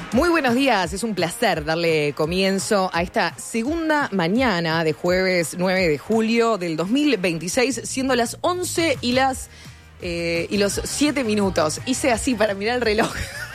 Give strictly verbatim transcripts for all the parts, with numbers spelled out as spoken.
Muy buenos días, es un placer darle comienzo a esta segunda mañana de jueves nueve de julio del dos mil veintiséis, siendo las once y las eh, y los siete minutos. Hice así para mirar el reloj.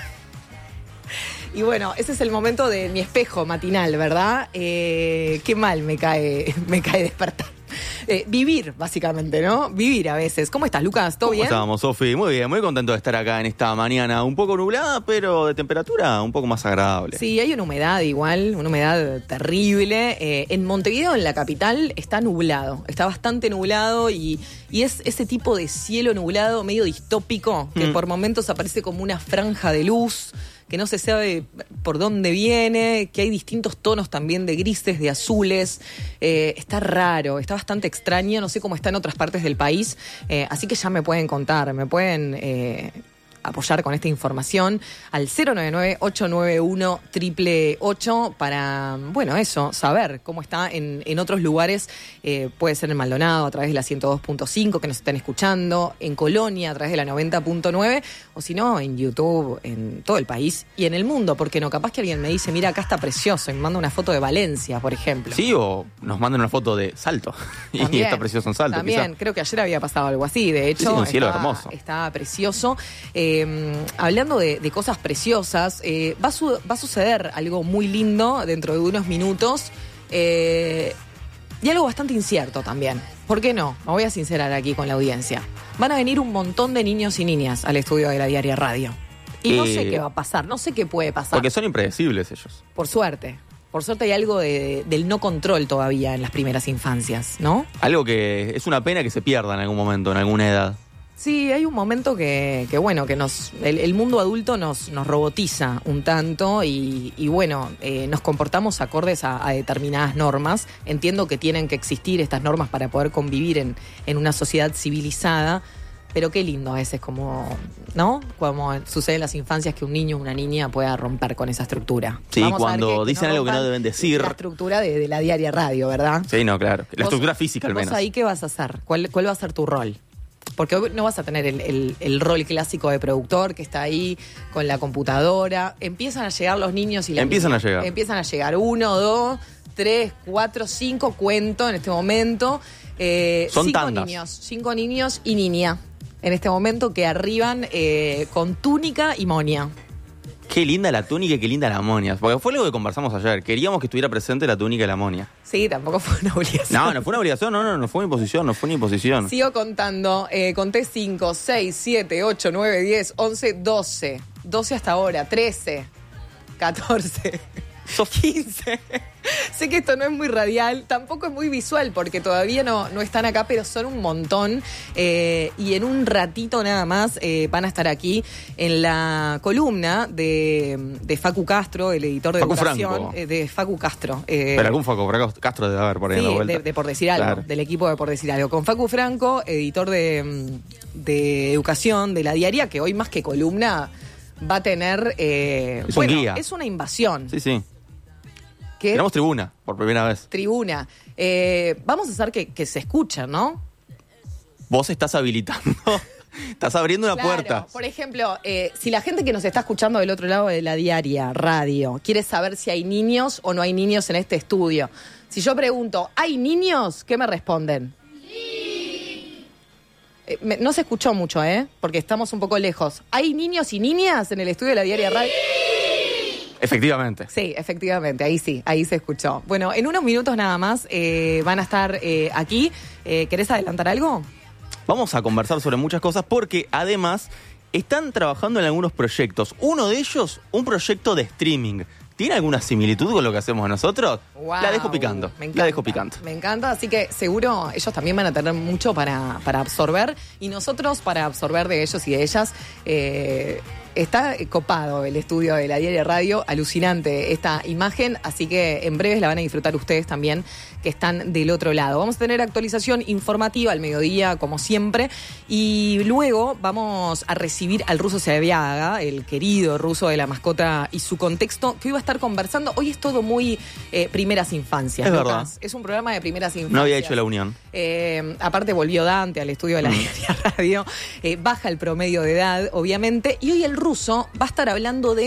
Y bueno, ese es el momento de mi espejo matinal, ¿verdad? Eh, qué mal me cae, me cae despertar. Eh, vivir, básicamente, ¿no? Vivir a veces. ¿Cómo estás, Lucas? ¿Todo ¿Cómo bien? estábamos, Sofi? Muy bien, muy contento de estar acá en esta mañana un poco nublada, pero de temperatura un poco más agradable. Sí, hay una humedad igual, una humedad terrible. Eh, en Montevideo, en la capital, está nublado. Está bastante nublado y, y es ese tipo de cielo nublado medio distópico que mm. por momentos aparece como una franja de luz, que no se sabe por dónde viene, que hay distintos tonos también de grises, de azules. Eh, está raro, está bastante extraño, no sé cómo está en otras partes del país, eh, así que ya me pueden contar, me pueden eh, apoyar con esta información al cero nueve nueve, ocho nueve uno, ocho ocho ocho para, bueno, eso, saber cómo está en, en otros lugares. Eh, puede ser en Maldonado a través de la ciento dos punto cinco que nos están escuchando, en Colonia a través de la noventa punto nueve, o si no, en YouTube, en todo el país y en el mundo, porque no, capaz que alguien me dice, mira, acá está precioso, y me manda una foto de Valencia, por ejemplo. Sí, o nos mandan una foto de Salto, también, y está precioso en Salto. También, quizá. Creo que ayer había pasado algo así, de hecho. Sí, sí, un cielo está, hermoso. Está precioso. Eh, hablando de, de cosas preciosas, eh, va, a su, va a suceder algo muy lindo dentro de unos minutos, eh, y algo bastante incierto también. ¿Por qué no? Me voy a sincerar aquí con la audiencia. Van a venir un montón de niños y niñas al estudio de la Diaria Radio. Y no eh, sé qué va a pasar, no sé qué puede pasar. Porque son impredecibles ellos. Por suerte. Por suerte hay algo de, del no control todavía en las primeras infancias, ¿no? Algo que es una pena que se pierda en algún momento, en alguna edad. Sí, hay un momento que, que bueno, que nos el, el mundo adulto nos, nos robotiza un tanto y, y bueno, eh, nos comportamos acordes a, a determinadas normas. Entiendo que tienen que existir estas normas para poder convivir en, en una sociedad civilizada, pero qué lindo a veces como, ¿no? Como sucede en las infancias que un niño o una niña pueda romper con esa estructura. Sí, Vamos cuando que, que dicen no algo que no deben decir. La estructura de, de la Diaria Radio, ¿verdad? Sí, no, claro. La ¿Vos, estructura física al menos. ¿Vos ahí qué vas a hacer? ¿Cuál, cuál va a ser tu rol? Porque hoy no vas a tener el, el, el rol clásico de productor que está ahí con la computadora. Empiezan a llegar los niños y las Empiezan niñas. a llegar. Empiezan a llegar. Uno, dos, tres, cuatro, cinco, cuento en este momento. Eh, Son cinco tandas. niños. Cinco niños y niña en este momento que arriban eh, con túnica y moña. Qué linda la túnica y qué linda la moña. Porque fue algo que conversamos ayer. Queríamos que estuviera presente la túnica y la moña. Sí, tampoco fue una obligación. No, no fue una obligación, no, no, no fue una imposición, no fue una imposición. Sigo contando, eh, conté cinco, seis, siete, ocho, nueve, diez, once, doce. doce hasta ahora, trece, catorce, quince. Sé que esto no es muy radial, tampoco es muy visual porque todavía no, no están acá, pero son un montón. Eh, y en un ratito nada más eh, van a estar aquí en la columna de, de Facu Castro, el editor de Facu educación. Franco. Eh, de Facu Castro. Eh, Pero algún Facu Castro debe haber por ahí sí, en la vuelta. de, de Por Decir Algo, Claro. del equipo de Por Decir Algo. Con Facu Franco, editor de, de educación de la Diaria, que hoy más que columna va a tener... Eh, Es un bueno, guía. es una invasión. Sí, sí. Que Tenemos tribuna, por primera vez. tribuna. Eh, vamos a hacer que, que se escuchen, ¿no? Vos estás habilitando, estás abriendo una Claro, puerta. por ejemplo, eh, si la gente que nos está escuchando del otro lado de la Diaria Radio quiere saber si hay niños o no hay niños en este estudio, si yo pregunto, ¿hay niños? ¿Qué me responden? Sí. Eh, me- no se escuchó mucho, ¿eh? Porque estamos un poco lejos. ¿Hay niños y niñas en el estudio de la Diaria Radio? Efectivamente. Sí, efectivamente, ahí sí, ahí se escuchó. Bueno, en unos minutos nada más eh, van a estar eh, aquí. Eh, ¿Querés adelantar algo? Vamos a conversar sobre muchas cosas porque además están trabajando en algunos proyectos. Uno de ellos, un proyecto de streaming. ¿Tiene alguna similitud con lo que hacemos nosotros? Wow, La dejo picando. me encanta, La dejo picando. Me encanta, así que seguro ellos también van a tener mucho para, para absorber y nosotros para absorber de ellos y de ellas. Eh, está copado el estudio de la Diaria Radio, alucinante esta imagen, así que en breves la van a disfrutar ustedes también que están del otro lado. Vamos a tener actualización informativa al mediodía, como siempre, y luego vamos a recibir al Ruso Seaviaga, el querido ruso de La Mascota y su contexto, que hoy va a estar conversando. Hoy es todo muy eh, primeras infancias, Es Lucas. verdad. Es un programa de primeras infancias. No había hecho la unión. Eh, aparte volvió Dante al estudio de la Mm. Diaria Radio, eh, baja el promedio de edad, obviamente, y hoy el ruso va a estar hablando de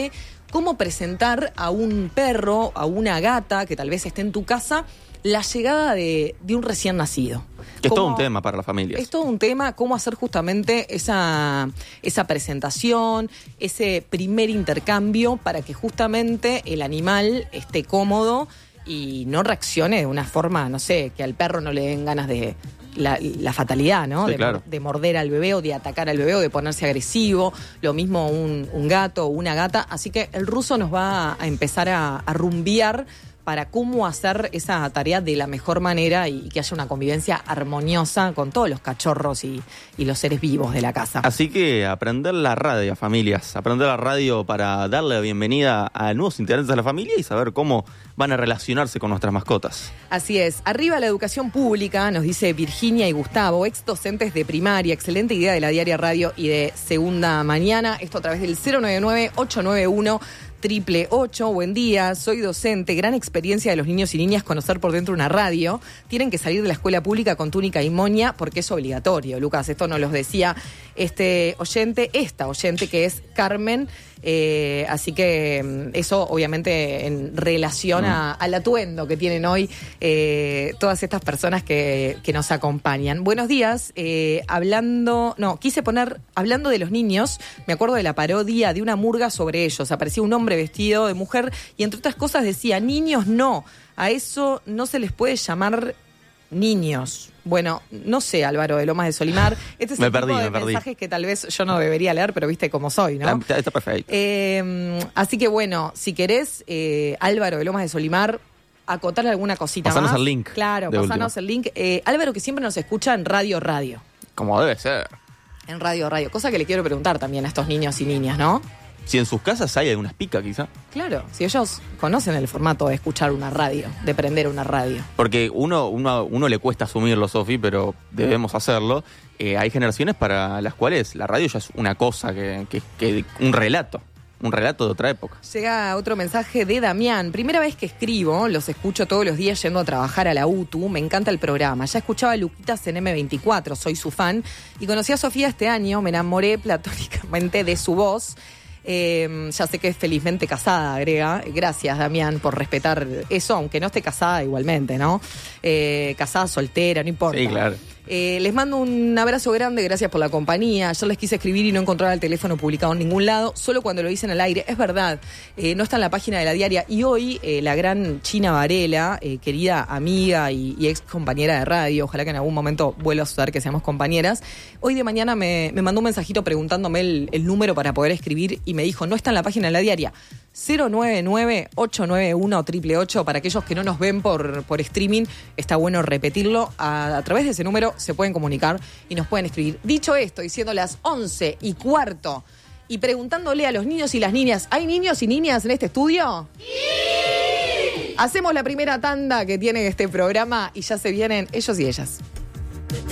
cómo presentar a un perro, a una gata que tal vez esté en tu casa, la llegada de, de un recién nacido. Que es todo Cómo- un tema para las familias. Es todo un tema, cómo hacer justamente esa, esa presentación, ese primer intercambio para que justamente el animal esté cómodo y no reaccione de una forma, no sé, que al perro no le den ganas de la, la fatalidad, ¿no? Sí, de, claro. de morder al bebé o de atacar al bebé o de ponerse agresivo. Lo mismo un, un gato o una gata. Así que el ruso nos va a empezar a, a rumbear para cómo hacer esa tarea de la mejor manera y que haya una convivencia armoniosa con todos los cachorros y, y los seres vivos de la casa. Así que aprender la radio, familias. Aprender la radio para darle la bienvenida a nuevos integrantes de la familia y saber cómo van a relacionarse con nuestras mascotas. Así es. Arriba la educación pública, nos dice Virginia y Gustavo, ex docentes de primaria. Excelente idea de la Diaria Radio y de Segunda Mañana. Esto a través del cero nueve nueve, ocho nueve uno, triple ocho. Buen día, soy docente. Gran experiencia de los niños y niñas conocer por dentro una radio. Tienen que salir de la escuela pública con túnica y moña porque es obligatorio. Lucas, esto nos lo decía este oyente, esta oyente que es Carmen. Eh, así que mm, eso obviamente en relación a, al atuendo que tienen hoy eh, todas estas personas que, que nos acompañan. Buenos días, eh, hablando, no, quise poner, hablando de los niños, me acuerdo de la parodia de una murga sobre ellos. Aparecía un hombre vestido de mujer y entre otras cosas decía, niños no, a eso no se les puede llamar niños. Bueno, no sé, Álvaro de Lomas de Solimar. Este es Me el perdí, tipo de me perdí. mensajes que tal vez yo no debería leer, pero viste cómo soy, ¿no? Está, está perfecto. Eh, así que bueno, si querés, eh, Álvaro de Lomas de Solimar, acotarle alguna cosita Pasanos más. el link, Claro, de pasanos última. el link. Eh, Álvaro que siempre nos escucha en Radio Radio. Como debe ser. En Radio Radio. Cosa que le quiero preguntar también a estos niños y niñas, ¿no? Si en sus casas hay alguna pica, quizá. Claro, si ellos conocen el formato de escuchar una radio, de prender una radio. Porque uno, uno, uno le cuesta asumirlo, Sofi, pero debemos hacerlo. Eh, hay generaciones para las cuales la radio ya es una cosa, que, que, que un relato. Un relato de otra época. Llega otro mensaje de Damián. Primera vez que escribo, los escucho todos los días yendo a trabajar a la U T U. Me encanta el programa. Ya escuchaba a Luquitas en eme veinticuatro, soy su fan. Y conocí a Sofía este año, me enamoré platónicamente de su voz. Eh, ya sé que es felizmente casada, agrega. Gracias, Damián, por respetar eso, aunque no esté casada igualmente, ¿no? Eh, casada, soltera, no importa. Sí, claro. Eh, les mando un abrazo grande, gracias por la compañía. Ayer les quise escribir y no encontraba el teléfono publicado en ningún lado, solo cuando lo dicen al aire. Es verdad, eh, no está en la página de la Diaria. Y hoy eh, la gran China Varela, eh, querida amiga y, y ex compañera de radio, ojalá que en algún momento vuelva a suceder que seamos compañeras, hoy de mañana me, me mandó un mensajito preguntándome el, el número para poder escribir y me dijo, no está en la página de la Diaria. cero nueve nueve, ocho nueve uno, triple ocho. Para aquellos que no nos ven por, por streaming, está bueno repetirlo. A, a través de ese número se pueden comunicar y nos pueden escribir. Dicho esto, y siendo las once y cuarto, y preguntándole a los niños y las niñas, ¿hay niños y niñas en este estudio? ¡Sí! Hacemos la primera tanda que tiene este programa y ya se vienen ellos y ellas.